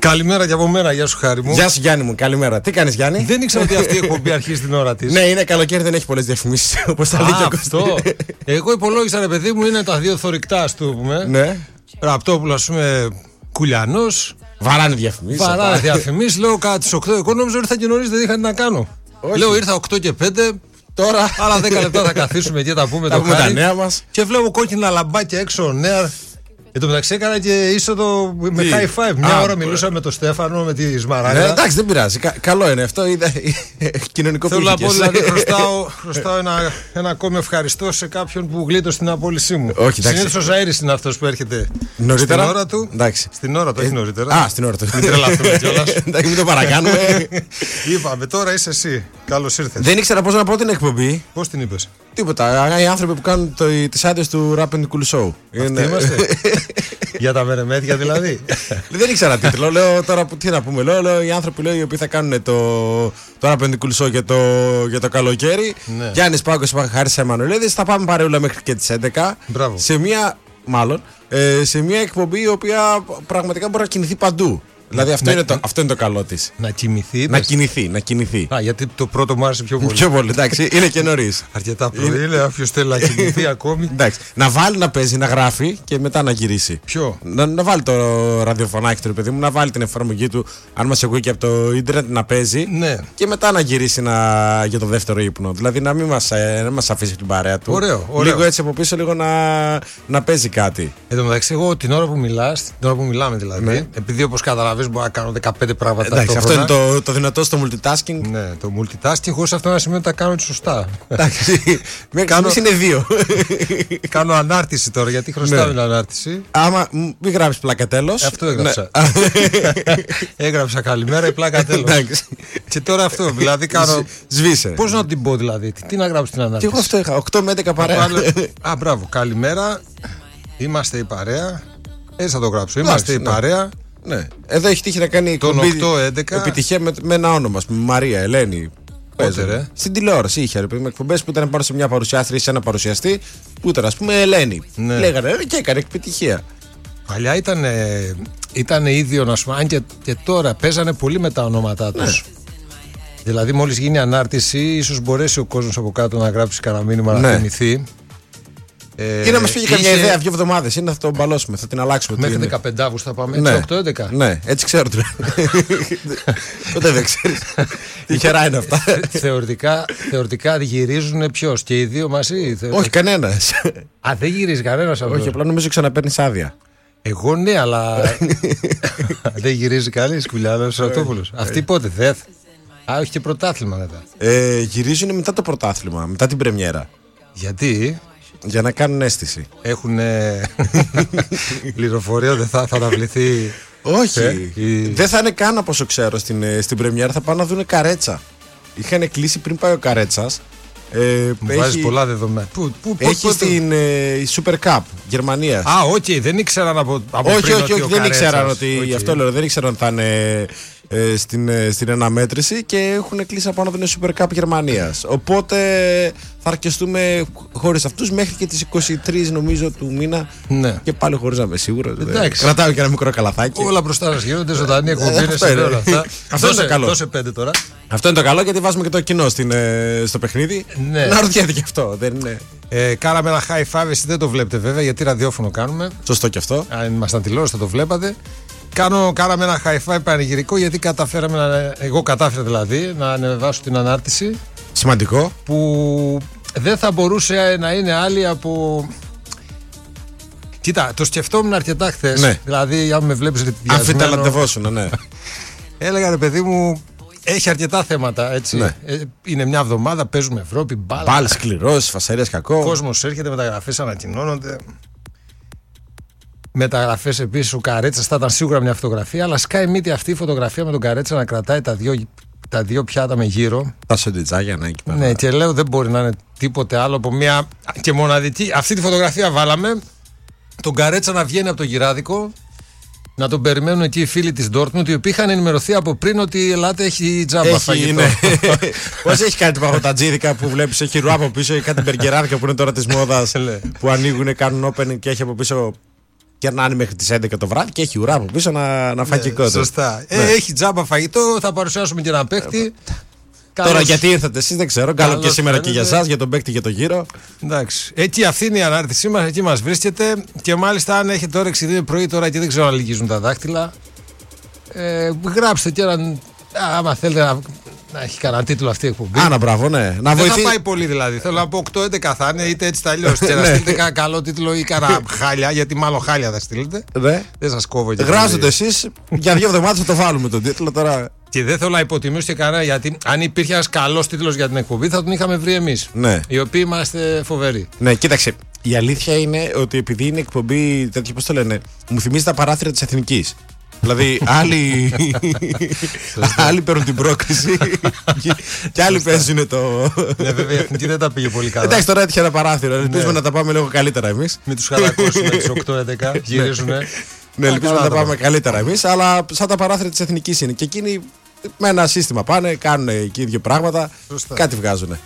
Καλημέρα και από μένα, γεια σου Χάρη μου. Γεια σου Γιάννη μου, καλημέρα. Τι κάνεις Γιάννη? Δεν ήξερα ότι αυτή η εκπομπή αρχίζει την ώρα της. Ναι, είναι καλοκαίρι, δεν έχει πολλές διαφημίσεις όπως τα λέει και ο αυτό. Εγώ υπολόγισα, ρε παιδί μου, είναι τα δύο θωρυκτά, ας το πούμε. Ναι. Ραπτόπουλο, ας πούμε, Κουλιανός. Βαράνε διαφημίσεις. Βαράνε διαφημίσεις. Λέω κάτι στις 8. Εγώ νόμιζα ότι ήρθα και νωρίς, δεν είχα τι να κάνω. Όχι. Λέω ήρθα 8 και 5. Τώρα άλλα 10 λεπτά θα καθίσουμε και θα πούμε τα νέα μας. Και βλέπω κόκκινα λαμπάκια έξω νέα. Εν τω μεταξύ έκανα και είσοδο με high five. Μια ώρα μιλούσα με τον Στέφανο, με τη Σμαράγδα. Ναι, εντάξει, δεν πειράζει. Καλό είναι αυτό. Κοινωνικό θέλω να πω, δηλαδή, χρωστάω ένα ακόμη ευχαριστώ σε κάποιον που γλίτωσε την απόλυσή μου. Συνήθως ο Ζαΐρης είναι αυτός που έρχεται νωρίτερα. Στην ώρα του. Εντάξει. Στην ώρα του, όχι νωρίτερα. Α, στην ώρα του. Μην τρελαθούμε κιόλας. Εντάξει, μην το παρακάνουμε. Είπαμε, τώρα είσαι εσύ. Καλώς ήρθες. Δεν ήξερα πώς να πω την εκπομπή. Πώς την είπες? Τίποτα. Οι άνθρωποι που κάνουν τις άδειες του Rap and Cool Show. Αυτοί είμαστε. Για τα μερεμέτια δηλαδή. Δεν ήξερα τίτλο. Λέω τώρα τι να πούμε. Λέω οι άνθρωποι οι οποίοι θα κάνουν το Rap and Cool Show για το καλοκαίρι. Ναι. Γιάννης Πάγκος, Χάρης Εμμανουηλίδης. Θα πάμε παρεούλα μέχρι και τις 11. Μπράβο. Σε μια εκπομπή η οποία πραγματικά μπορεί να κινηθεί παντού. Δηλαδή αυτό είναι το καλό της. Να κοιμηθεί. Να κινηθεί. Α, γιατί το πρώτο μου άρεσε πιο πολύ. Πιο πολύ, εντάξει, είναι και νωρίς. Αρκετά πρωί, είναι όποιος θέλει να κοιμηθεί ακόμη. Εντάξει, να βάλει να παίζει, να γράφει και μετά να γυρίσει. Ποιο? Να βάλει το ραδιοφωνάκι του, παιδί μου, να βάλει την εφαρμογή του, αν μας ακούει και από το ίντερνετ, να παίζει. Ναι. Και μετά να γυρίσει για το δεύτερο ύπνο. Δηλαδή να μην μας αφήσει την παρέα του. Ωραίο. Λίγο έτσι από πίσω, λίγο να παίζει κάτι. Εν τω μεταξύ, εγώ την ώρα που μιλάς, την ώρα που μιλάμε δηλαδή, ναι. επειδή όπως καταλαβαίνεις μπορώ να κάνω 15 πράγματα. Εντάξει, αυτό είναι το δυνατό στο multitasking. Ναι, το multitasking χωρίς αυτό να σημαίνει ότι τα κάνω σωστά. Εντάξει, είναι δύο. Κάνω ανάρτηση τώρα, γιατί χρωστάω την ανάρτηση. Άμα μην γράψεις πλάκα τέλος. Αυτό έγραψα. Έγραψα καλημέρα, η πλάκα τέλος. Και τώρα αυτό, δηλαδή κάνω. Σβήσε. Πώς να την πω δηλαδή, τι να γράψω την ανάρτηση. Και εγώ αυτό είχα, 8 με 11 παρέα. Α, μπράβο, καλημέρα. Είμαστε η παρέα. Έτσι θα το γράψω. Είμαστε η παρέα. Ναι. Εδώ έχει τύχει να κάνει τον 8-11 επιτυχία με ένα όνομα, με Μαρία, Ελένη. Πότε, στην τηλεόραση είχε με εκπομπές που ήταν πάνω σε μια παρουσιάστρια ή σε ένα παρουσιαστή που ήταν, ας πούμε, Ελένη. Ναι. Λέγανε και έκανε επιτυχία. Παλιά ήταν ίδιο, να σου πω, αν και τώρα παίζανε πολύ με τα ονόματά τους. Ναι. Δηλαδή, μόλις γίνει ανάρτηση, ίσως μπορέσει ο κόσμος από κάτω να γράψει κανένα μήνυμα, να θυμηθεί. Ή να μας φύγει καμιά ιδέα 2 εβδομάδες ή να το μπαλώσουμε, θα την αλλάξουμε. Μέχρι 15 Αύγουστο θα πάμε, έτσι, 8-11. Ναι, έτσι ξέρω. Ποτέ δεν ξέρεις. Τυχερά είναι αυτά. Θεωρητικά γυρίζουν ποιος, και οι δύο μαζί? Όχι, κανένας. Α, δεν γυρίζει κανένας αυτό? Όχι, απλά νομίζω ξαναπαίρνεις άδεια. Εγώ ναι, αλλά δεν γυρίζει κανείς, Κουλιανός, Ραπτόπουλος. Αυτοί πότε, δεν? Α, όχι, και πρωτάθλημα μετά. Γυρίζουν μετά το πρωτάθλημα, μετά την πρεμιέρα. Γιατί? Για να κάνουν αίσθηση. Έχουν πληροφορία, δεν θα αναβληθεί? Όχι, δεν θα είναι καν από όσο ξέρω στην πρεμιέρα, θα πάνε να δουν Καρέτσα. Είχαν κλείσει πριν πάει ο Καρέτσας. Μου βάζεις πολλά δεδομένα. Έχει στην Super Cup Γερμανίας. Α, όχι, δεν ήξεραν από όχι, δεν ήξεραν ότι. Αυτό λέω, δεν ήξεραν ότι θα είναι στην αναμέτρηση και έχουν κλείσει από να δουν Super Cup Γερμανίας. Οπότε θα αρκεστούμε χωρίς αυτούς μέχρι και τις 23 νομίζω του μήνα. Ναι. Και πάλι χωρίς να είμαι σίγουρος. Κρατάω και ένα μικρό καλαθάκι. Όλα μπροστά σας γίνονται, ζωντανή εκπομπή, είναι όλα αυτά. Αυτό είναι το καλό. Δώσε 5 τώρα. Αυτό είναι το καλό, γιατί βάζουμε και το κοινό στο παιχνίδι. Ναι. Να ρωτιέται και αυτό. Δεν είναι. Κάναμε ένα high five, εσείς δεν το βλέπετε βέβαια, γιατί ραδιόφωνο κάνουμε. Σωστό και αυτό. Αν ήμασταν τηλεόραση θα το βλέπατε. Κάναμε ένα high five πανηγυρικό, γιατί εγώ κατάφερα δηλαδή να ανεβάσω την ανάρτηση. Σημαντικό. Που δεν θα μπορούσε να είναι άλλη από. Κοίτα, το σκεφτόμουν αρκετά χθες. Ναι. Δηλαδή, αν με βλέπεις αμφιταλαντευόσουν, ναι. Έλεγα, ρε παιδί μου, έχει αρκετά θέματα, έτσι. Ναι. Είναι μια εβδομάδα, παίζουμε Ευρώπη, μπάλα. Μπάλ σκληρός, φασαρίας κακό. Κόσμος έρχεται, μεταγραφές ανακοινώνονται. Μεταγραφές επίσης, ο Καρέτσας θα ήταν σίγουρα μια φωτογραφία, αλλά σκάει μύτη αυτή η φωτογραφία με τον Καρέτσα να κρατάει τα δύο πιάτα με γύρο. Τα σοντιτζάκια, ναι, εκεί πέρα. Ναι, και λέω δεν μπορεί να είναι τίποτε άλλο από μια και μοναδική. Αυτή τη φωτογραφία βάλαμε. Τον Καρέτσα να βγαίνει από το γυράδικο, να τον περιμένουν εκεί οι φίλοι της Ντόρτμουντ, οι οποίοι είχαν ενημερωθεί από πριν ότι η Ελλάδα έχει τζάμπα φαγητό. Ναι. Πώς έχει κάτι παγωτατζίδικα που βλέπεις, έχει ρουά από πίσω, ή κάτι μπεργκεράδικα που είναι τώρα της μόδας που ανοίγουν, κάνουν open και έχει από πίσω κερνάνε μέχρι τις 11 το βράδυ και έχει ουρά από πίσω να φάει και κότο. Σωστά. Έχει τζάμπα φαγητό, θα παρουσιάσουμε και ένα παίχτη. Τώρα γιατί ήρθατε εσείς δεν ξέρω. Καλό και σήμερα και για εσάς, για τον παίκτη και τον γύρο. Εντάξει. Εκεί αυτή είναι η ανάρτησή μας, εκεί μας βρίσκεται. Και μάλιστα, αν έχετε όρεξη, είναι πρωί τώρα και δεν ξέρω αν λυγίζουν τα δάχτυλα. Γράψτε και έναν. Άμα θέλετε να έχει κανένα τίτλο αυτή η εκπομπή. Άνα, μπράβο, ναι. Δεν θα πάει πολύ δηλαδή. Θέλω να πω 8-11 θα είναι, είτε έτσι τα αλλιώς. Και να στείλετε κανένα καλό τίτλο ή κανένα χάλια, γιατί μάλλον χάλια θα στείλετε. Ναι. Δεν σας κόβω και γράψτε εσείς. Για 2 εβδομάδες θα το βάλουμε τον τίτλο τώρα. Και δεν θέλω να υποτιμήσω και κανένα, γιατί αν υπήρχε ένας καλός τίτλος για την εκπομπή θα τον είχαμε βρει εμείς. Ναι. Οι οποίοι είμαστε φοβεροί. Ναι, κοίταξε. Η αλήθεια είναι ότι επειδή είναι εκπομπή τέτοιο, πώς το λένε, μου θυμίζει τα παράθυρα της Εθνικής. Δηλαδή, άλλοι παίρνουν την πρόκριση και άλλοι παίζουν το. Ναι, βέβαια, η Εθνική δεν τα πήγε πολύ καλά. Εντάξει, τώρα έτυχε ένα παράθυρο. Ελπίζουμε να τα πάμε λίγο καλύτερα εμείς. Με τους χαρακώσουμε τις 8-11, γυρίζουνε. Ναι, ελπίζουμε να τα πάμε καλύτερα εμείς, αλλά σαν τα παράθυρα της Εθνικής είναι. Και εκείνοι με ένα σύστημα πάνε, κάνουν εκεί 2 πράγματα, κάτι βγάζουν.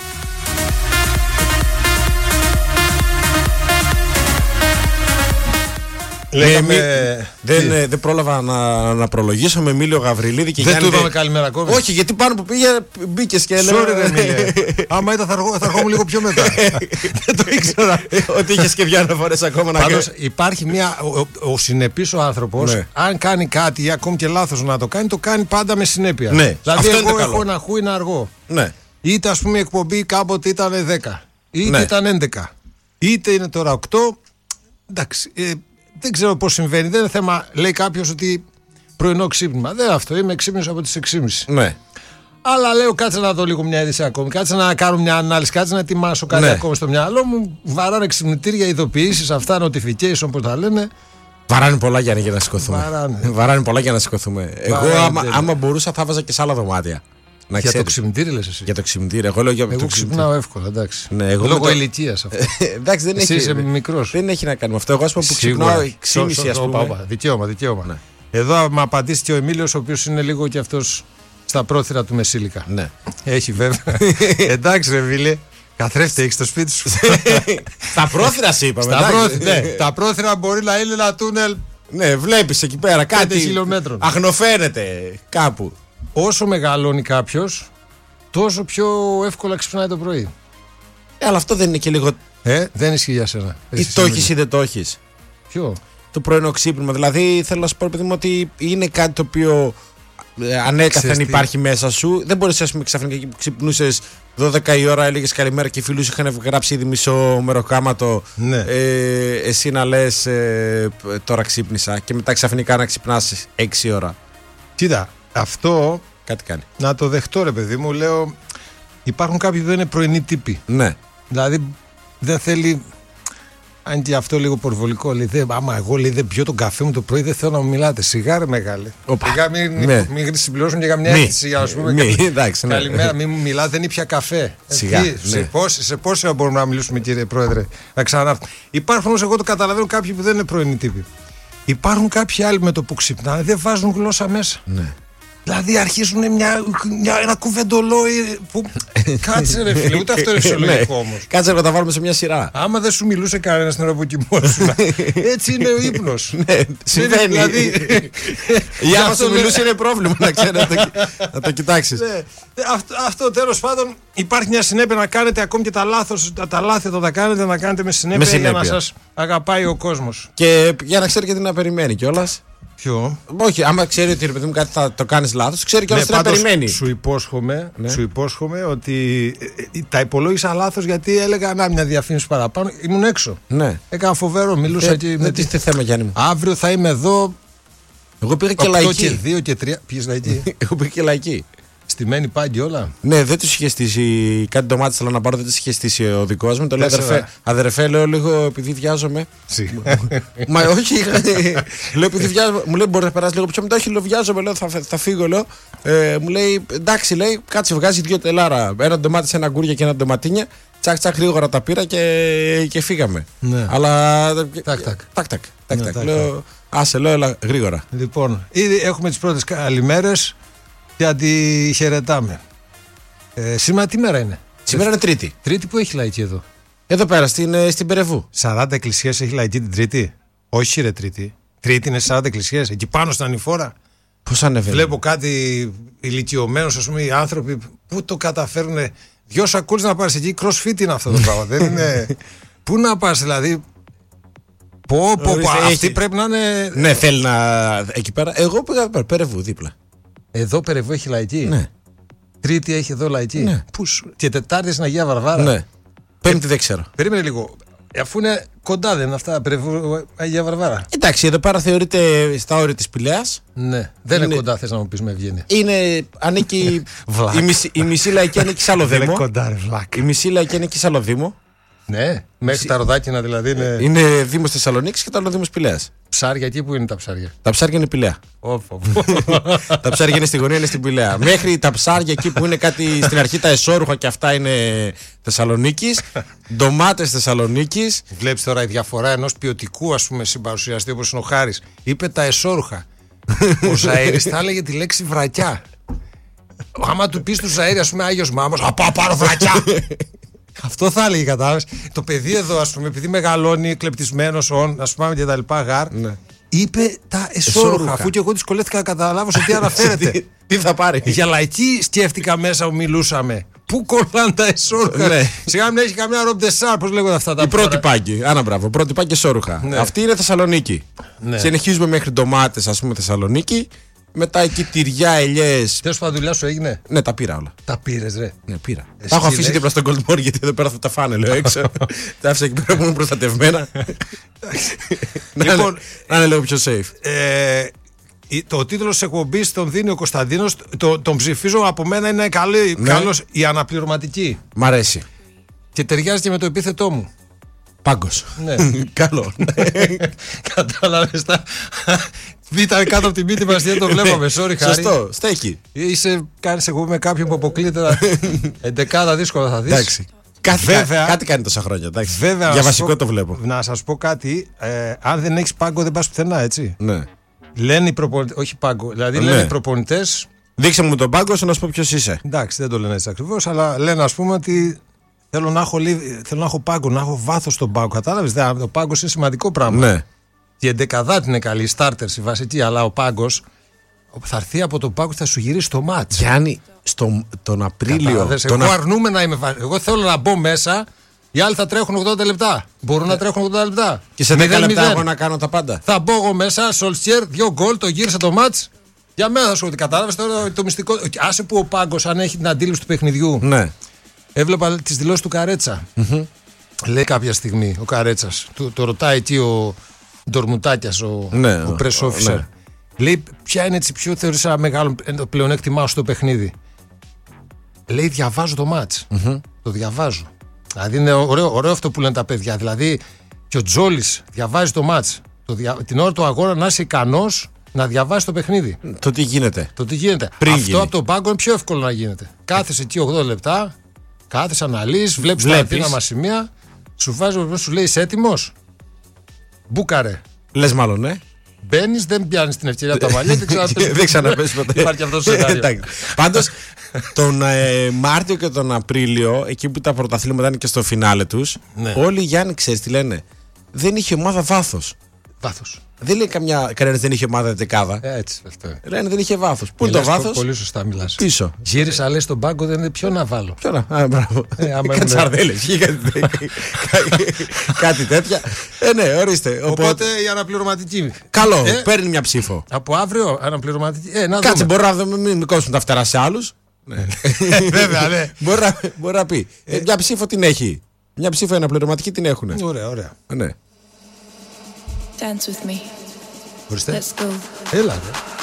Δεν πρόλαβα να προλογίσω με Μίλιο Γαβριλίδη και δεν του είπαμε καλημέρα ακόμη. Όχι, γιατί πάνω που πήγε μπήκες και έλεγε. Sorry, ρε Μίλε. Άμα ήταν θα ερχόμουν λίγο πιο μετά. Δεν το ήξερα. Ότι είχες και 2 αναφορές ακόμα να κάνεις. Υπάρχει μια. Ο συνεπής ο άνθρωπος, αν κάνει κάτι ή ακόμη και λάθος να το κάνει πάντα με συνέπεια. Δηλαδή, εγώ έχω ένα χου, είναι αργό. Είτε ας πούμε η εκπομπή κάποτε ήταν 10, είτε ήταν 11, είτε είναι τώρα 8. Εντάξει. Δεν ξέρω πώς συμβαίνει. Δεν είναι θέμα, λέει κάποιος, ότι πρωινό ξύπνημα. Δεν είναι αυτό. Είμαι ξύπνιος από τις 6.30. Ναι. Αλλά λέω, κάτσε να δω λίγο μια είδηση ακόμη. Κάτσε να κάνω μια ανάλυση. Κάτσε να ετοιμάσω κάτι ακόμη στο μυαλό μου. Βαράνε ξυπνητήρια, ειδοποιήσεις, αυτά, notification, όπως τα λένε. Βαράνε πολλά για να σηκωθούμε. Βαράνε πολλά για να σηκωθούμε. Εγώ, άμα μπορούσα, θα βάζα και σε άλλα δωμάτια. Για ξέρεις. Το ξυπνητήρι λες εσύ. Για το ξυπνητήρι. Εγώ λέω για εγώ ξυπνάω εύκολα, εντάξει. Ναι, εγώ λόγω ηλικίας αυτό. Εντάξει, δεν εσύ είσαι μικρός. Δεν έχει να κάνει με αυτό. Εγώ, ας πούμε, που ξυπνάω 6.30, ας πούμε. Δικαίωμα. Ναι. Εδώ με απαντήσει και ο Εμίλιος, ο οποίος είναι λίγο και αυτός στα πρόθυρα του Μεσήλικα. Ναι. Έχει βέβαια. Εντάξει, ρε φίλε. Καθρέφτη, έχεις στο σπίτι σου. Στα πρόθυρα σου είπαμε. Τα πρόθυρα μπορεί να είναι ένα τούνελ. Ναι, βλέπεις εκεί πέρα κάτι. Αγνοφαίνεται κάπου. Όσο μεγαλώνει κάποιος, τόσο πιο εύκολα ξυπνάει το πρωί. Αλλά αυτό δεν είναι και λίγο. Δεν ισχύει για σένα. Ή το έχεις ή δεν το έχεις. Ποιο? Το πρωινό ξύπνημα. Δηλαδή θέλω να σου πω, παιδί μου, ότι είναι κάτι το οποίο ανέκαθεν υπάρχει μέσα σου. Δεν μπορείς, ας πούμε, ξαφνικά που ξυπνούσες 12 η ώρα, έλεγες καλημέρα και οι φίλους είχαν γράψει ήδη μισό μεροκάματο. Ναι. Εσύ να λες τώρα ξύπνησα και μετά ξαφνικά να ξυπνάς 6 ώρα. Κοίτα. Αυτό κάτι κάνει. Να το δεχτώ, ρε παιδί μου. Λέω, υπάρχουν κάποιοι που δεν είναι πρωινοί τύποι. Ναι. Δηλαδή δεν θέλει. Αν και αυτό λίγο πορβολικό, λέει, άμα εγώ δεν πιω τον καφέ μου το πρωί, δεν θέλω να μου μιλάτε. Σιγάρε μεγάλε. Σιγά μην συμπληρώσουν και καμιά αίσθηση για να σου πούμε. Καλημέρα, μην μου μιλάτε, δεν ήπια καφέ. Σιγά. Σε πόση ώρα μπορούμε να μιλήσουμε, κύριε Πρόεδρε, να ξανάρθουμε. Υπάρχουν όμως, εγώ το καταλαβαίνω, κάποιοι που δεν είναι πρωινοί τύποι. Υπάρχουν κάποιοι άλλοι με το που ξυπνάνε, δεν βάζουν γλώσσα μέσα. Ναι. Δηλαδή αρχίζουν ένα κουβεντολόι που. Κάτσε ρε φίλε, ούτε αυτό είναι φυσιολογικό όμως. Κάτσε να τα βάλουμε σε μια σειρά. Άμα δεν σου μιλούσε κανένα την ώρα που κοιμόσουν. Έτσι είναι ο ύπνος. Ναι, συμβαίνει. Δηλαδή. Ή άμα σου μιλούσε είναι πρόβλημα, να ξέρει να το κοιτάξεις. Αυτό τέλος πάντων, υπάρχει μια συνέπεια να κάνετε ακόμη και τα λάθη όταν τα κάνετε, να κάνετε με συνέπεια για να σας αγαπάει ο κόσμος. Και για να ξέρει και τι να περιμένει κιόλας. Ποιο? Όχι, άμα ξέρει ότι, ρε παιδί μου, κάτι θα το κάνεις λάθος, ξέρει κιόλας τι να περιμένει. Σου υπόσχομαι ότι τα υπολόγισα λάθος, γιατί έλεγα μια διαφήμιση παραπάνω. Ήμουν έξω. Ναι. Έκανα φοβερό, μιλούσα και. Δεν τι θέμα, Γιάννη μου. Αύριο θα είμαι εδώ. Εγώ πήγα και λαϊκή. Και 2 και 3. Πήγες λαϊκή. Εγώ πήγα και λαϊκή. Στημένη πάγκη όλα. Ναι, δεν του είχε στήσει. Κάτι ντομάτες θέλω να πάρω, δεν του είχε στήσει ο δικός μου. Το λέω αδερφέ, λέω λίγο επειδή βιάζομαι. Μα όχι, λέω επειδή βιάζομαι. Μου λέει μπορεί να περάσει λίγο πιο μετά. Όχι, λέω βιάζομαι, λέω θα φύγω. Λέω. Μου λέει εντάξει, λέει κάτσε βγάζει 2 τελάρα. Ένα ντομάτι σε ένα γκούρια και ένα ντοματίνια. Τσακ τσακ γρήγορα τα πήρα και φύγαμε. Αλλά. Τάκ. Λέω άσε, λέω έλα γρήγορα. Λοιπόν, ήδη έχουμε τις πρώτες καλημέρες. Και αντιχαιρετάμε. Σήμερα τι μέρα είναι? Σήμερα είναι Τρίτη. Τρίτη που έχει λαϊκή εδώ? Εδώ πέρα στην Περεβού. 40 εκκλησίες έχει λαϊκή την Τρίτη. Όχι, ρε, Τρίτη. Τρίτη είναι 40 εκκλησίες. Εκεί πάνω στην ανηφόρα. Πώς ανεβαίνει. Βλέπω κάτι ηλικιωμένους, ας πούμε, οι άνθρωποι που το καταφέρουν. 2 σακούλες να πάρεις εκεί. CrossFit είναι αυτό το πράγμα. Δεν είναι. Πού να πας, δηλαδή. Αυτή πρέπει να είναι. Ναι, θέλει να. Εκεί πέρα. Εγώ πήγα Περεβού δίπλα. Εδώ Περεβού έχει λαϊκή. Ναι. Τρίτη έχει εδώ λαϊκή. Ναι. Και Τετάρτη στην Αγία Βαρβάρα. Ναι. Πέμπτη δεν ξέρω. Περίμενε λίγο. Αφού είναι κοντά, δεν είναι αυτά. Περεβού, Αγία Βαρβάρα. Εντάξει, εδώ πέρα θεωρείται στα όρια της Πηλαίας. Ναι. Δεν είναι κοντά, θες να μου πεις, με βγαίνει. Ανήκει. η μισή λαϊκή ανήκει σε άλλο Δεν δήμο. είναι κοντά, ρε βλάκα. Η μισή λαϊκή ανήκει σε άλλο δήμο. Ναι, μέχρι τα Ροδάκινα δηλαδή είναι. Είναι Δήμος Θεσσαλονίκης και το άλλο Δήμος Πηλαίας. Ψάρια εκεί που είναι τα ψάρια. Τα ψάρια είναι Πηλαία. Τα ψάρια είναι στη γωνία, είναι στην Πηλαία. Μέχρι τα ψάρια εκεί που είναι κάτι στην αρχή τα εσώρουχα και αυτά είναι Θεσσαλονίκης. Ντομάτες Θεσσαλονίκης. Βλέπεις τώρα η διαφορά ενός ποιοτικού, ας πούμε, συμπαρουσιαστή όπως είναι ο Χάρης. Είπε τα εσώρουχα. Ο Ζαΐρης θα έλεγε τη λέξη βρακιά. Άμα του πεις του Ζαΐρη, ας πούμε, Άγιος Μάμος, απά πάρω βρακιά. Αυτό θα έλεγε, κατάλαβες. Το παιδί εδώ, ας πούμε, επειδή μεγαλώνει, εκλεπτισμένος, ας πούμε, και τα λοιπά, Ναι. είπε τα εσώρουχα. Αφού και εγώ δυσκολεύτηκα να καταλάβω σε τι αναφέρεται. Τι θα πάρει. Για λαϊκή σκέφτηκα μέσα που μιλούσαμε. Πού κολλάνε τα εσώρουχα. Ναι. Σιγά μην έχει καμιά ρομπτεσάρ, πώς λέγονται αυτά τα Η πρώτη πάγκη. Άνα μπράβο. Πρώτη πάγκη εσώρουχα. Ναι. Αυτή είναι Θεσσαλονίκη. Ναι. Συνεχίζουμε μέχρι ντομάτες, ας πούμε, Θεσσαλονίκη. Μετά εκεί τυριά, ελιές. Τέλος πάντων, δουλειά σου έγινε. Ναι, τα πήρα όλα. Τα πήρες, ρε. Ναι, πήρα. Εσύ Τα έχω αφήσει λες. δίπλα στον Goldmore γιατί εδώ πέρα θα τα φάνε, λέω έξω. Τα άφησα εκεί πέρα που είναι προστατευμένα. Λοιπόν, να είναι λίγο πιο safe. Το τίτλο της εκπομπής τον δίνει ο Κωνσταντίνος. Τον ψηφίζω από μένα, είναι καλός. Η αναπληρωματική. Μ' αρέσει. Και ταιριάζει και με το επίθετό μου. Πάγκος. Ναι. Καλό. Κατάλαβες τα. Ήταν κάτω από τη μύτη μας, δεν το βλέπαμε. Sorry, Χάρη. Σωστό, στέκει. Κάνεις εγώ με κάποιον που αποκλείται. Εντεκάδα δύσκολα θα δεις. Εντάξει. Κάτι κάνει τόσα χρόνια. Εντάξει. Βέβαια, για βασικό το βλέπω. Να σας πω κάτι. Αν δεν έχεις πάγκο, δεν πας πουθενά, έτσι. Ναι. Λένε οι προπονητές. Όχι πάγκο. Δηλαδή λένε οι προπονητές. Δείξε μου τον πάγκο σου να σου πω ποιος είσαι. Εντάξει, δεν το λένε έτσι ακριβώς, αλλά λένε, ας πούμε, ότι θέλω να έχω πάγκο, να έχω βάθος στον πάγκο. Κατάλαβες. Ο πάγκος είναι σημαντικό πράγμα. Ναι. Η εντεκαδάτη είναι καλή, η starters, η βασική, αλλά ο πάγκος θα έρθει από τον πάγκο και θα σου γυρίσει το μάτς. Γιάννη, τον Απρίλιο. Εγώ αρνούμαι να είμαι. Εγώ θέλω να μπω μέσα, οι άλλοι θα τρέχουν 80 λεπτά. Μπορούν να τρέχουν 80 λεπτά. Και σε 10 λεπτά εγώ να κάνω τα πάντα. Θα μπω εγώ μέσα, Σολτσιέρ, 2 γκολ, το γύρισε το μάτς. Για μένα θα σου πω, κατάλαβες τώρα το μυστικό. Άσε που ο πάγκος, αν έχει την αντίληψη του παιχνιδιού. Ναι. Έβλεπα τις δηλώσεις του Καρέτσα. Λέει κάποια στιγμή ο Καρέτσας. Το ρωτάει εκεί ο Ντορμουτάκιας, ο press officer. Ναι. Λέει, ποια είναι έτσι πιο θεωρείς ένα μεγάλο πλεονέκτημά σου στο παιχνίδι. Λέει, διαβάζω το μάτς. Το διαβάζω. Δηλαδή είναι ωραίο αυτό που λένε τα παιδιά. Δηλαδή και ο Τζόλης διαβάζει το μάτς. Την ώρα του αγώνα να είσαι ικανός να διαβάσει το παιχνίδι. Το τι γίνεται. Αυτό από τον πάγκο είναι πιο εύκολο να γίνεται. Κάθεσαι εκεί 80 λεπτά, κάθεσαι, αναλύεις, βλέπεις τα αδύναμα σημεία, σου βάζει, σου λέει, είσαι έτοιμος. Μπούκαρε. Λες μάλλον, ναι. Μπαίνεις, δεν πιάνεις την ευκαιρία από τα μαλλιά, δεν ξαναπέσεις ποτέ. Υπάρχει αυτό το σενάριο. Πάντως, τον Μάρτιο και τον Απρίλιο, εκεί που τα πρωταθλήματα είναι και στο φινάλε τους, όλοι οι Γιάννη, ξέρεις τι λένε, δεν είχε ομάδα βάθος. Δεν λέει κανένας δεν είχε ομάδα δεκάδα. Έτσι, αυτό. Λένε δεν είχε βάθος. Πού είναι το βάθος? Πολύ σωστά μιλάς. Πίσω. Γύρισα, λες, στον πάγκο δεν είναι ποιο να βάλω. Ποιο να, μπράβο. Κατσαρδέλες, κάτι τέτοια. Ναι, ορίστε. Οπότε η αναπληρωματική. Καλό, παίρνει μια ψήφο. Από αύριο αναπληρωματική. Κάτσε, μπορεί να μην κόψουν τα φτερά σε άλλους. Βέβαια, ναι. Μπορεί να πει. Μια ψήφο την έχει. Μια ψήφο αναπληρωματική την έχουν. Ωραία. Ναι. Dance with me. Ορίστε. Let's go. Έλα,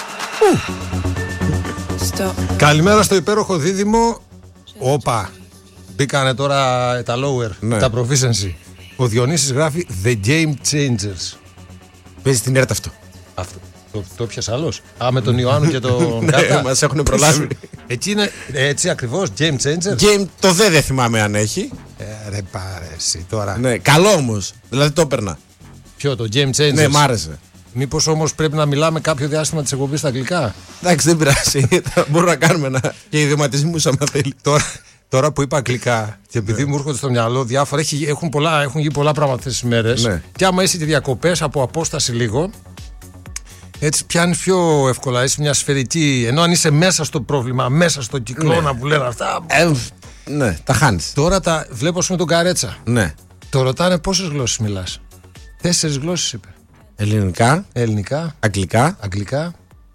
Stop. Καλημέρα στο υπέροχο δίδυμο. Όπα. Μπήκανε τώρα τα lower, τα proficiency. Ο Διονύσης γράφει The Game Changers. Παίζει την έρτα αυτό. Το πιάσε άλλος. Με τον Ιωάννου και τον Κάτα. Ναι, μας έχουν προλάβει. Εκεί είναι έτσι ακριβώς, Game Changers. Game, το δεν θυμάμαι αν έχει. Ρε πάρε εσύ τώρα. Ναι, καλό όμως. Δηλαδή το έπαιρνα. Ποιο, το Game Changers? Ναι, μ' άρεσε. Μήπως όμως πρέπει να μιλάμε κάποιο διάστημα της εκπομπής στα αγγλικά? Εντάξει, δεν πειράζει. Μπορούμε να κάνουμε και ιδιωματισμούς άμα θέλει. Τώρα Τώρα που είπα αγγλικά, και επειδή μου έρχονται στο μυαλό διάφορα, έχουν γίνει πολλά πράγματα αυτές τις μέρες. Ναι. Και άμα είσαι διακοπές από απόσταση λίγο, έτσι πιάνεις πιο εύκολα. Είσαι μια σφαιρική. Ενώ αν είσαι μέσα στο πρόβλημα, μέσα στο κυκλώνα που λένε αυτά. Ναι, τα χάνεις. Τώρα βλέπω με τον Καρέτσα. Ναι. Το ρωτάνε πόσες γλώσσες μιλάς. 4 γλώσσες είπε. Ελληνικά. Αγγλικά.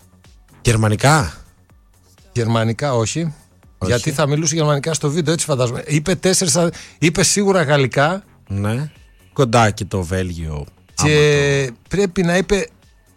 Γερμανικά όχι. Γιατί θα μιλούσε γερμανικά στο βίντεο, έτσι φαντάζομαι. Είπε σίγουρα γαλλικά. Ναι. Κοντά και το Βέλγιο. Και πρέπει να είπε.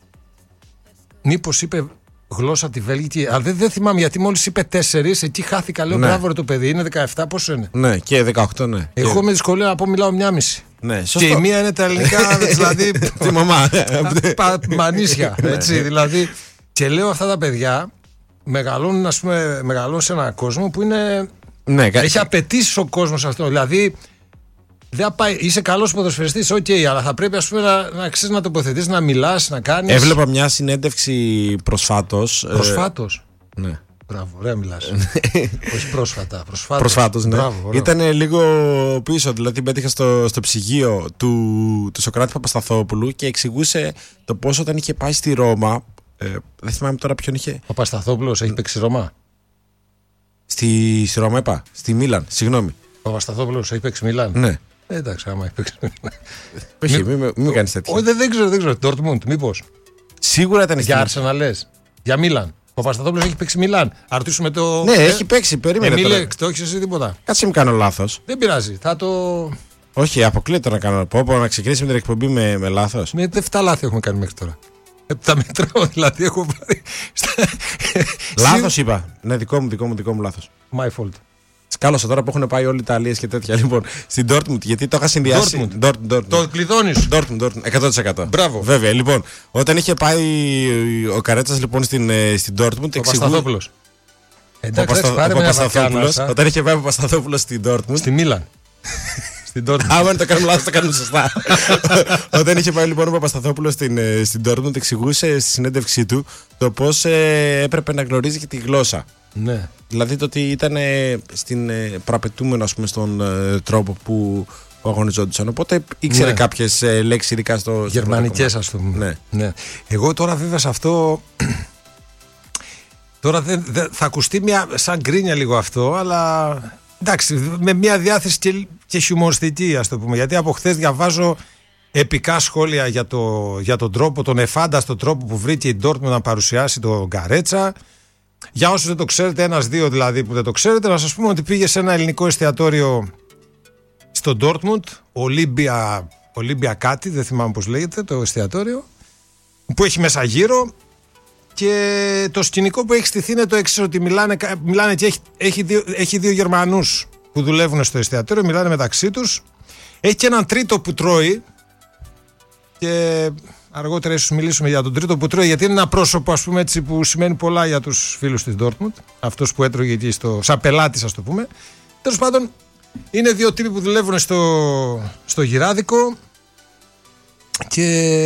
Μήπως είπε γλώσσα από τη Βέλγικη. Αλλά δεν θυμάμαι γιατί μόλις είπε 4, εκεί χάθηκα. Λέω μπράβο ρε το παιδί, είναι 17, πόσο είναι. Ναι, και 18, ναι. Εγώ με δυσκολία να πω μιλάω 1,5. Ναι, και η μία είναι τα ελληνικά, δηλαδή. Τη μαμά. Μανίσια. Έτσι, δηλαδή. Και λέω αυτά τα παιδιά μεγαλώνουν σε έναν κόσμο που είναι. Ναι, έχει απαιτήσει ο κόσμος αυτό. Δηλαδή. Είσαι καλός ποδοσφαιριστής, αλλά θα πρέπει να ξέρεις να τοποθετείς, να μιλάς, να κάνεις. Έβλεπα μια συνέντευξη προσφάτως. Προσφάτως. Ναι. Μπράβο, ωραία μιλάς. Όχι πρόσφατα. Προσφάτως, ναι. Μπράβο, ήταν λίγο πίσω, δηλαδή πέτυχα στο ψυγείο του Σωκράτη Παπασταθόπουλου και εξηγούσε το πώς όταν είχε πάει στη Ρώμα. Δεν θυμάμαι τώρα ποιον είχε. Ο Παπασταθόπουλος έχει παίξει Ρώμα. Στη Ρώμα είπα. Στη Μίλαν, συγγνώμη. Ο Παπασταθόπουλος έχει παίξει Μίλαν. Ναι. Εντάξει, άμα έχει παίξει Μίλαν. Όχι, μην κάνεις τέτοια. Όχι, δεν ξέρω. Dortmund, μήπως. Σίγουρα ήταν για Arsenal λες. Για Μίλαν. Ο Παπασταθόπουλος έχει παίξει Μίλαν. Αρτήσουμε το. Ναι, έχει παίξει. Περίμενε. Το έχεις εσύ τίποτα. Κάτσε μην κάνω λάθος. Δεν πειράζει. Θα το. Όχι, αποκλείεται να κάνω. Να ξεκινήσουμε την εκπομπή με λάθος. Με 7 λάθη έχουμε κάνει μέχρι τώρα. Τα μετράω, δηλαδή έχω πάρει. Λάθος είπα. Ναι, δικό μου λάθος. My fault. Σκάλωσα τώρα που έχουν πάει όλοι οι Ιταλίες και τέτοια. Λοιπόν, στην Dortmund, γιατί το είχα συνδυάσει. Dortmund. Το κλειδώνεις. Dortmund, 100%. Μπράβο. Βέβαια, λοιπόν, όταν είχε πάει ο Καρέτσας λοιπόν στην Dortmund. Ο Παπασταθόπουλος. Όταν είχε πάει ο Παπασταθόπουλος στην Dortmund. Στη Μίλαν. Άμα το κάνουμε λάθος, το κάνουμε σωστά. Όταν είχε πάει λοιπόν ο Παπασταθόπουλος στην Dortmund, εξηγούσε στη συνέντευξή του το πώς έπρεπε να γνωρίζει και τη γλώσσα. Ναι. Δηλαδή το ότι ήταν προαπαιτούμενο, ας πούμε, στον τρόπο που αγωνιζόντουσαν. Οπότε ήξερε κάποιες λέξεις, ειδικά στο γερμανικές, ας πούμε. Ναι. Εγώ τώρα βέβαια σε αυτό. Τώρα θα ακουστεί σαν γκρίνια λίγο αυτό, αλλά εντάξει, με μια διάθεση και χιουμοριστική, ας το πούμε. Γιατί από χθες διαβάζω επικά σχόλια για τον τρόπο, τον εφάνταστο τρόπο που βρήκε η Dortmund να παρουσιάσει τον Καρέτσα. Για όσους δεν το ξέρετε, 1-2 δηλαδή που δεν το ξέρετε, να σας πούμε ότι πήγε σε ένα ελληνικό εστιατόριο στο Dortmund, Ολύμπια κάτι, δεν θυμάμαι πώς λέγεται το εστιατόριο, που έχει μέσα γύρω, και το σκηνικό που έχει στηθεί είναι το εξής, ότι μιλάνε και έχει δύο Γερμανούς που δουλεύουν στο εστιατόριο, μιλάνε μεταξύ τους, έχει και έναν τρίτο που τρώει, και αργότερα ίσως μιλήσουμε για τον τρίτο που τρώει, γιατί είναι ένα πρόσωπο, ας πούμε, έτσι, που σημαίνει πολλά για τους φίλους της Dortmund, αυτός που έτρωγε εκεί σαν πελάτης, ας το πούμε. Τέλος πάντων, είναι δύο τύποι που δουλεύουν στο γυράδικο και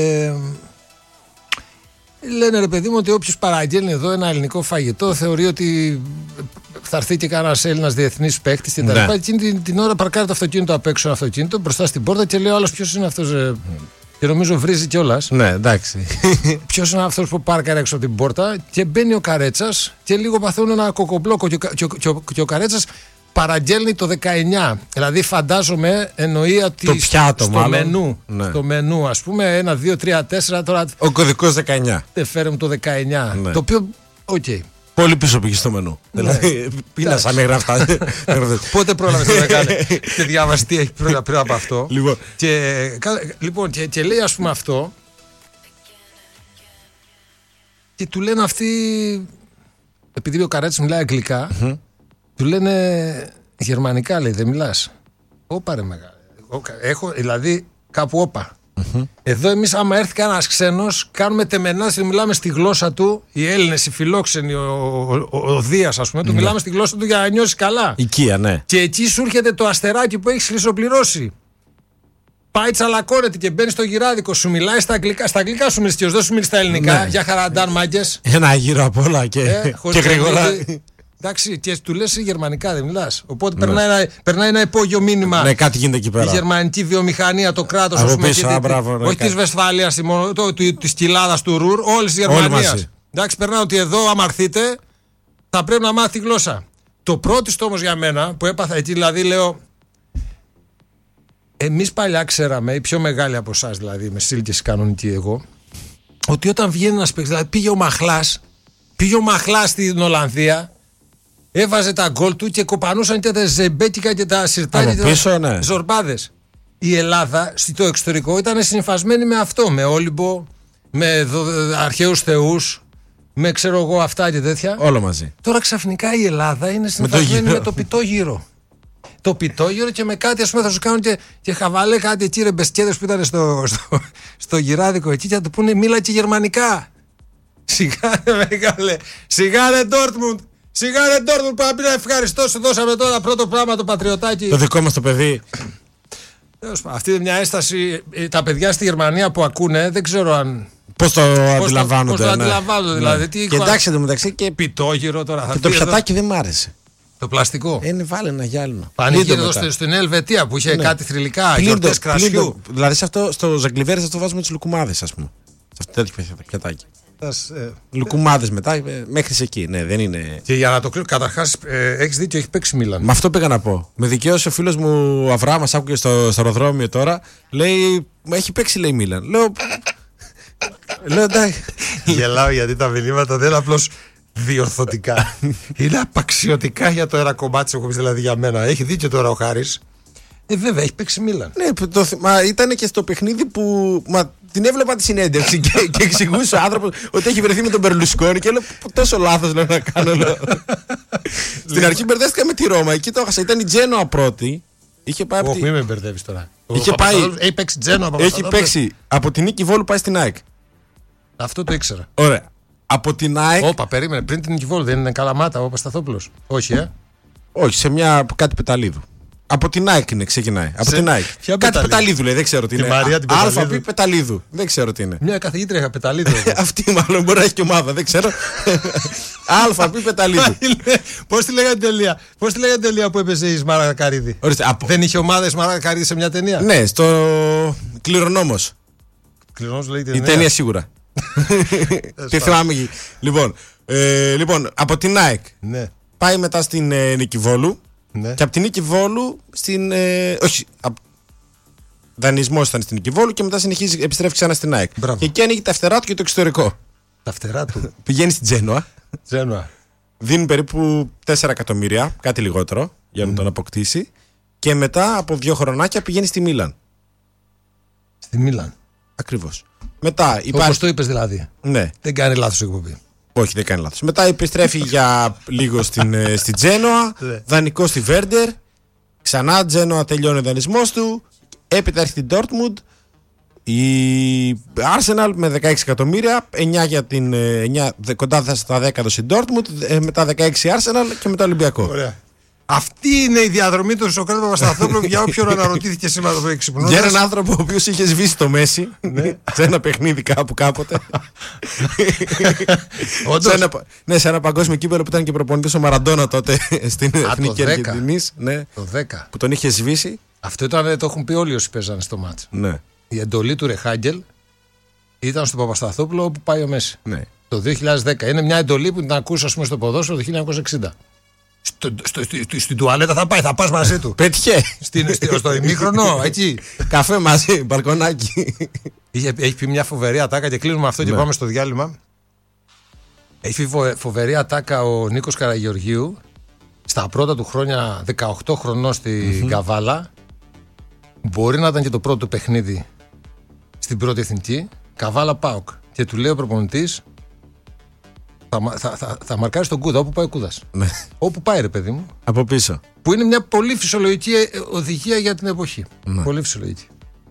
λένε, ρε παιδί μου, ότι όποιος παραγγέλνει εδώ ένα ελληνικό φαγητό θεωρεί ότι θα έρθει και κανένας Έλληνας διεθνής παίκτης και τα λοιπά. Εκείνη την ώρα παρκάρει το αυτοκίνητο απ' έξω, ένα αυτοκίνητο μπροστά στην πόρτα, και λέει ο άλλος, ποιος είναι αυτός, και νομίζω βρίζει κιόλας. Ναι, εντάξει. Ποιος είναι αυτός που πάρκαρε έξω από την πόρτα, και μπαίνει ο Καρέτσας και λίγο παθούν ένα κοκομπλόκο, και ο Καρέτσας παραγγέλνει το 19. Δηλαδή φαντάζομαι εννοεί ότι το πιάτο, στο μενού, στο μενού, ας πούμε, 1, 2, 3, 4 τώρα. Ο κωδικός 19. Φέρε μου το 19. Ναι. Το οποίο, πολύ πίσω πήγε στο μενού. Δηλαδή, πίνασα μέχρι αυτά. Πότε πρόλαβες να κάνει και διάβασε τι έχει πριν από αυτό. Λοιπόν, και λέει, ας πούμε, αυτό. Και του λένε αυτοί, επειδή ο Καρέτσας μιλάει αγγλικά, του λένε γερμανικά, λέει, δεν μιλάς. Όπα, ρε μεγάλε. Έχω, δηλαδή, κάπου όπα. Εδώ εμείς, άμα έρθει κανένας ξένος, κάνουμε τεμενάς και μιλάμε στη γλώσσα του. Οι Έλληνες, οι φιλόξενοι, ο Δίας, ας πούμε, του μιλάμε στη γλώσσα του για να νιώσει καλά. Οικία, ναι. Και εκεί σου έρχεται το αστεράκι που έχεις χρυσοπληρώσει. Πάει, τσαλακώνεται και μπαίνει στο γυράδικο, σου μιλάει στα αγγλικά. Στα αγγλικά σου μιλήσει, δεν σου μιλήσει στα ελληνικά. Για χαραντάν, μάγκες. Ένα γύρο απ' όλα και γρήγορα. Εντάξει, και του λες γερμανικά, δεν μιλάς. Οπότε περνάει ένα υπόγειο μήνυμα. Ναι, κάτι γίνεται εκεί πέρα. Η γερμανική βιομηχανία, το κράτος, όχι της Βεσφάλειας, της Κοιλάδας, του Ρουρ, όλης της Γερμανίας. Εντάξει, περνάει ότι εδώ, άμα έρθετε, θα πρέπει να μάθει γλώσσα. Το πρώτο όμως για μένα που έπαθα εκεί, δηλαδή λέω. Εμείς παλιά ξέραμε, οι πιο μεγάλοι από εσάς δηλαδή, με σύλληκες κανονική εγώ, ότι όταν βγαίνει ένας παίκτης, δηλαδή πήγε ο Μαχλάς στην Ολλανδία, έβαζε τα γκολ του και κοπανούσαν και τα ζεμπέτικα και τα σιρτάκια και τα ζορμπάδες. Η Ελλάδα στο εξωτερικό ήταν συμφασμένη με αυτό, με Όλυμπο, με αρχαίους θεούς, με ξέρω εγώ αυτά και τέτοια. Όλο μαζί. Τώρα ξαφνικά η Ελλάδα είναι συμφασμένη με το πιτόγυρο. Το πιτόγυρο και με κάτι, ας πούμε, θα σου κάνουν και χαβαλέ κάτι εκεί, ρε μπεσκέδες που ήταν στο γυράδικο εκεί και θα του πούνε μίλα και γερμανικά. Σιγά ρε μεγάλε, σιγά ρε Ντόρτμουντ, που να πει να ευχαριστώ, σου δώσαμε τώρα πρώτο πράγμα το πατριωτάκι. Το δικό μας το παιδί. Αυτή είναι μια έσταση, τα παιδιά στη Γερμανία που ακούνε, δεν ξέρω αν. Πώς το αντιλαμβάνονται. Πώς το αντιλαμβάνονται, δηλαδή. Και εντάξει εντωμεταξύ και πιτόγυρο τώρα. Και το πιατάκι δεν μ' άρεσε. Το πλαστικό. Βάλε ένα γυάλινο. Πανηγύρι εδώ στην Ελβετία που είχε κάτι θρυλικά, γιορτές κρασιού. Δηλαδή στο Ζαγκλιβέρι αυτό βάζουμε τις λουκουμάδες, ας πούμε. Σε αυτό τέτοιο πιατάκι. Λουκουμάδες μετά, μέχρι εκεί. Ναι, δεν είναι. Και για να το κλείσω, καταρχάς έχεις δίκιο, έχει παίξει Μίλαν. Με αυτό πήγα να πω. Με δικαίωσε ο φίλος μου ο Αβρά, μας άκουγε στο αεροδρόμιο τώρα. Λέει, έχει παίξει, λέει Μίλαν. Λέω εντάξει. Γελάω γιατί τα μηνύματα δεν είναι απλώς διορθωτικά. Είναι απαξιωτικά για το ένα κομμάτι της εκπομπής, δηλαδή για μένα. Έχει δίκιο τώρα ο Χάρης. Βέβαια, έχει παίξει Μίλαν. Ναι, μα ήταν και στο παιχνίδι που. Την έβλεπα τη συνέντευξη και εξηγούσε ο άνθρωπος ότι έχει βρεθεί με τον Μπερλουσκόνη και λέω τόσο λάθος λέω να κάνω. Στην αρχή μπερδεύτηκα με τη Ρώμα, εκεί το έχασα. Ήταν η Τζένοα πρώτη. Είχε πάει. Όχι, μην με μπερδεύεις τώρα. Έχει παίξει Τζένοα από Έχει παίξει από την Νίκη Βόλου πάει στην ΑΕΚ. Αυτό το ήξερα. Ωραία. Από την ΑΕΚ. Όπα, περίμενε. Πριν την Νίκη Βόλου δεν είναι Καλαμάτα ο Παπασταθόπουλος. Όχι, Όχι, σε μια κάτι Πεταλίδου. Από την ΑΕΚ είναι, ξεκινάει. Από την ΑΕΚ. Κάτι Πεταλίδου λέει, δεν ξέρω τι είναι. Αλφα-Π Πεταλίδου. Δεν ξέρω τι είναι. Μια καθηγήτρια είχα Πεταλίδου. Αυτή μάλλον μπορεί να έχει και ομάδα, δεν ξέρω. Αλφα-Π Πεταλίδου. Πώς τη λέγανε τελεία. Πώς τη λέγανε τελεία που έπαιζε η Σμάρα Καρύδη. Δεν είχε ομάδα η Σμάρα Καρύδη σε μια ταινία. Ναι, στο Κληρονόμος. Κληρονόμος λέγεται. Η ταινία σίγουρα. Τι θυμάμαι. Λοιπόν, από την ΑΕΚ πάει μετά στην Νίκη Βόλου. Ναι. Και από την Νίκη Βόλου στην. Όχι. Δανεισμός ήταν στην Νίκη Βόλου και μετά επιστρέφει ξανά στην ΑΕΚ. Μπράβο. Και εκεί ανοίγει τα φτερά του και το εξωτερικό. Τα φτερά του. Πηγαίνει στην Τζένοα. Δίνει περίπου 4 εκατομμύρια, κάτι λιγότερο, για να τον αποκτήσει. Και μετά από 2 χρονάκια πηγαίνει στη Μίλαν. Στη Μίλαν. Ακριβώς. Μετά υπάρχει. Όπως το είπες δηλαδή. Ναι. Δεν κάνει λάθος η εκπομπή. Όχι, δεν κάνει λάθος. Μετά επιστρέφει για λίγο στην Τζένοα, δανεικό στη Βέρντερ, ξανά Τζένοα τελειώνει ο δανεισμός του, έπειτα έρχεται η Ντόρτμουντ, η Arsenal με 16 εκατομμύρια, 9 για την, 9, κοντά στα 10 έδωσε η Ντόρτμουντ, μετά 16 Arsenal και μετά Ολυμπιακό. Ωραία. Αυτή είναι η διαδρομή του Σοκράτη Παπασταθόπουλου για όποιον αναρωτήθηκε σήμερα το πρωί ξυπνώντας. Για έναν άνθρωπο ο οποίος είχε σβήσει το Μέση σε ένα παιχνίδι κάποτε. Σε ένα παγκόσμιο κύπελλο που ήταν και προπονητής ο Μαραντόνα τότε στην Εθνική Αργεντινής. Το 10. Που τον είχε σβήσει. Αυτό ήταν, το έχουν πει όλοι όσοι παίζανε στο μάτς. Η εντολή του Ρεχάγκελ ήταν στο Παπασταθόπουλο όπου πάει ο Μέση. Το 2010. Είναι μια εντολή που την ακούς, ας πούμε, στο ποδόσφαιρο το 1960. Στην τουαλέτα θα πας μαζί του. Πέτυχε. Στο ημίχρονο, εκεί. Καφέ μαζί, μπαλκονάκι. Έχει πει μια φοβερή ατάκα και κλείνουμε αυτό και πάμε στο διάλειμμα. Έχει πει φοβερή ατάκα ο Νίκος Καραγεωργίου στα πρώτα του χρόνια, 18 χρονών στη Καβάλα. Μπορεί να ήταν και το πρώτο παιχνίδι στην πρώτη εθνική. Καβάλα ΠΑΟΚ. Και του λέει ο προπονητής, θα μαρκάρεις τον Κούδα όπου πάει ο Κούδας. Ναι. Όπου πάει, ρε παιδί μου. Από πίσω. Που είναι μια πολύ φυσιολογική οδηγία για την εποχή. Ναι. Πολύ φυσιολογική.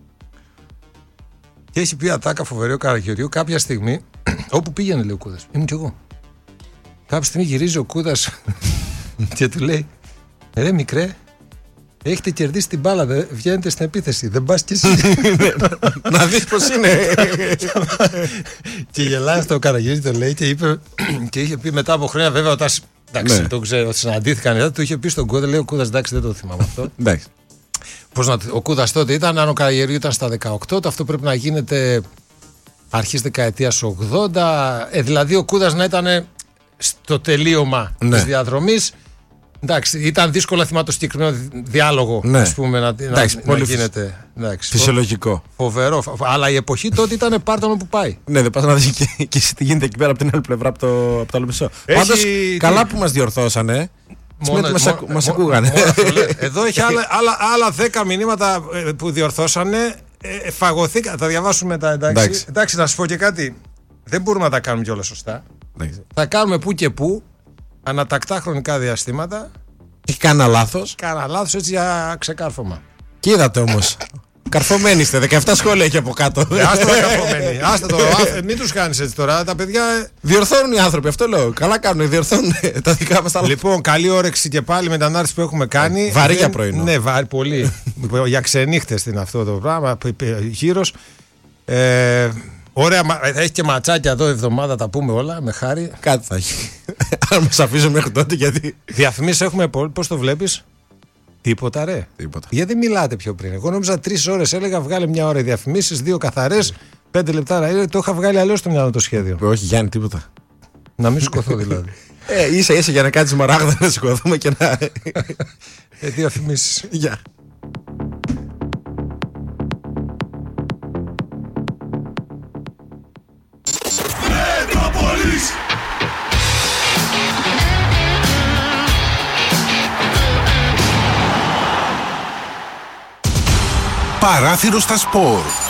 Και έχει πει ατάκα φοβερή ο Καραγεωργίου κάποια στιγμή, όπου πήγαινε, λέει ο Κούδας. Ήμουν κι εγώ. Κάποια στιγμή γυρίζει ο Κούδας και του λέει, ρε μικρέ, έχετε κερδίσει την μπάλα, βγαίνετε στην επίθεση. Δεν πας κι εσύ. Να δεις πως είναι. Και γελάει στο Καραγεωργίου, το λέει και είχε πει μετά από χρόνια, βέβαια, όταν Εντάξει, ναι. Το ξέρω, συναντήθηκαν εδώ, του είχε πει στον Κούδα, λέει ο Κούδας, εντάξει, δεν το θυμάμαι αυτό. Εντάξει. Ο Κούδας τότε ήταν, αν ο Καραγεριού ήταν στα 18, αυτό πρέπει να γίνεται αρχής δεκαετίας 80. Δηλαδή ο Κούδας να ήταν στο τελείωμα της διαδρομής. Εντάξει, ήταν δύσκολο να θυμάμαι το συγκεκριμένο διάλογο, ας πούμε, να γίνεται. Εντάξει, φυσιολογικό. Φοβερό. Αλλά η εποχή τότε ήταν πάρτονο που πάει. Ναι, δεν πας να δεις και τι γίνεται εκεί πέρα από την άλλη πλευρά, από το άλλο μισό. Πάντως, καλά που μας διορθώσανε. Μας ακούγανε. Εδώ έχει άλλα 10 μηνύματα που διορθώσανε. Φαγωθήκα. Θα διαβάσουμε μετά. Εντάξει, να σας πω και κάτι. Δεν μπορούμε να τα κάνουμε κιόλας σωστά. Θα κάνουμε που και που. Ανατακτά χρονικά διαστήματα. Έχει κανένα λάθος. Κάνα λάθος έτσι για ξεκάρφωμα. Και είδατε όμως. Καρφωμένοι είστε. 17 σχόλια έχει από κάτω. Άστα τα καρφωμένοι. Άστα το. Μην τους κάνεις έτσι τώρα. Τα παιδιά. Διορθώνουν οι άνθρωποι. Αυτό λέω. Καλά κάνουν. Διορθώνουν τα δικά μας τα λάθη. Λοιπόν, καλή όρεξη και πάλι με την ανάρτηση που έχουμε κάνει. Βαρύ για πρωινό. Ναι, βαρύ πολύ. Για ξενύχτες είναι αυτό το πράγμα. Γύρος. Ωραία, έχει και ματσάκια εδώ εβδομάδα, τα πούμε όλα, με χάρη. Κάτι θα έχει. Αν μας αφήσουν μέχρι τότε, γιατί. Διαφημίσεις έχουμε, πώς το βλέπεις? Τίποτα, ρε. Τίποτα. Γιατί μιλάτε πιο πριν? Εγώ νόμιζα 3 ώρες, έλεγα βγάλε μια ώρα οι διαφημίσεις, 2 καθαρές, 5 λεπτά. Το είχα βγάλει αλλιώς στο μυαλό το σχέδιο. Όχι, Γιάννη, τίποτα. Να μην σηκωθώ δηλαδή. Ίσα για να κάτσεις μαράγδα να σηκωθούμε και να. Διαφημίσεις. Γεια. Παράθυρο στα σπορ.